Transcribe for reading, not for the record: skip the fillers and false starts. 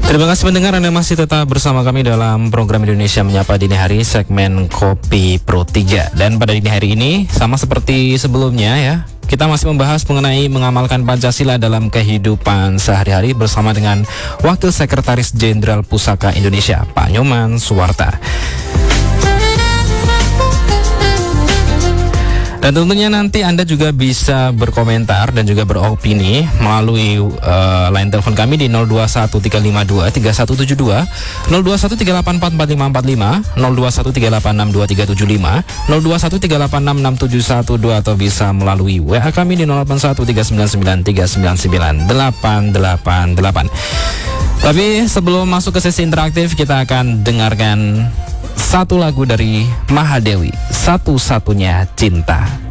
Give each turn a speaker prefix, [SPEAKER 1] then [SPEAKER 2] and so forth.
[SPEAKER 1] Terima kasih pendengar, Anda masih tetap bersama kami dalam program Indonesia Menyapa Dini Hari segmen Kopi Pro 3. Dan pada dini hari ini sama seperti sebelumnya ya, kita masih membahas mengenai mengamalkan Pancasila dalam kehidupan sehari-hari bersama dengan Wakil Sekretaris Jenderal Pusaka Indonesia, Pak Nyoman Suwarta. Dan tentunya nanti Anda juga bisa berkomentar dan juga beropini melalui line telepon kami di 0213523172, 0213844545, 0213862375, 0213866712, atau bisa melalui WA kami di 081399399888. Tapi sebelum masuk ke sesi interaktif, kita akan dengarkan satu lagu dari Mahadewi, Satu-Satunya Cinta.